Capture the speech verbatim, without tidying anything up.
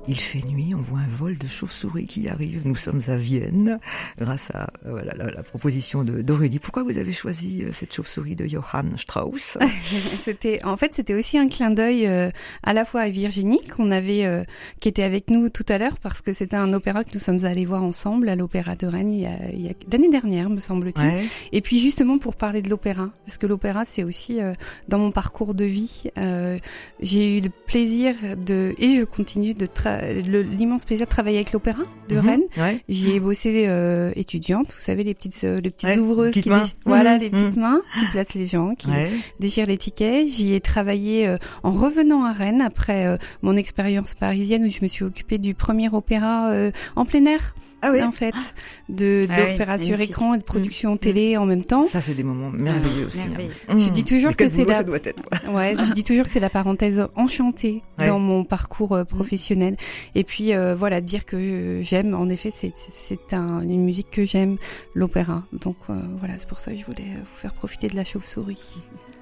Il fait nuit, on voit un vol de chauves-souris qui arrive. Nous sommes à Vienne, grâce à euh, voilà, la, la proposition de, d'Aurélie. Pourquoi vous avez choisi euh, cette chauve-souris de Johann Strauss? C'était, en fait, c'était aussi un clin d'œil euh, à la fois à Virginie, qu'on avait, euh, qui était avec nous tout à l'heure, parce que c'était un opéra que nous sommes allés voir ensemble à l'Opéra de Rennes il y a, il y a l'année dernière, me semble-t-il. Ouais. Et puis justement pour parler de l'opéra, parce que l'opéra, c'est aussi euh, dans mon parcours de vie, euh, j'ai eu le plaisir de, et je continue de tra- Le, l'immense plaisir de travailler avec l'opéra de mmh, Rennes. Ouais. J'y ai bossé euh, étudiante, vous savez, les petites, euh, les petites ouais, ouvreuses qui, dé- mmh, voilà, les petites mmh. mains qui placent les gens, qui ouais. déchirent les tickets. J'y ai travaillé euh, en revenant à Rennes après euh, mon expérience parisienne où je me suis occupée du premier opéra euh, en plein air. Ah oui. En fait, de, ah d'opéra oui, sur écran et de production mmh. télé en même temps. Ça, c'est des moments merveilleux aussi. Merveilleux. Hein. Je dis toujours que c'est la, ouais, je dis toujours que c'est la parenthèse enchantée ouais. dans mon parcours euh, professionnel. Et puis, euh, voilà, dire que j'aime, en effet, c'est, c'est un, une musique que j'aime, l'opéra. Donc, euh, voilà, c'est pour ça que je voulais vous faire profiter de la chauve-souris.